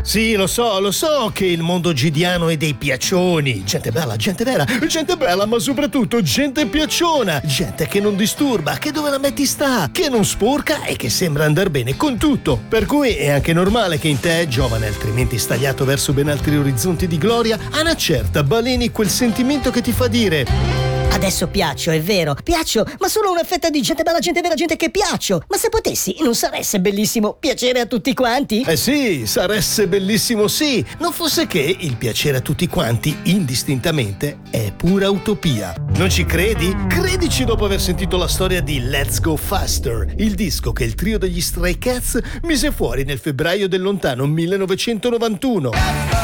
Sì, lo so che il mondo gidiano è dei piaccioni. Gente bella, gente vera, gente bella, ma soprattutto gente piacciona. Gente che non disturba, che dove la metti sta, che non sporca e che sembra andar bene con tutto. Per cui è anche normale che in te, giovane altrimenti stagliato verso ben altri orizzonti di gloria, a una certa baleni quel sentimento che ti fa dire: adesso piaccio, è vero, piaccio, ma solo una fetta di gente bella, gente vera, gente che piaccio. Ma se potessi, non saresse bellissimo piacere a tutti quanti? Eh sì, saresse bellissimo sì, non fosse che il piacere a tutti quanti, indistintamente, è pura utopia. Non ci credi? Credici dopo aver sentito la storia di Let's Go Faster, il disco che il trio degli Stray Cats mise fuori nel febbraio del lontano 1991.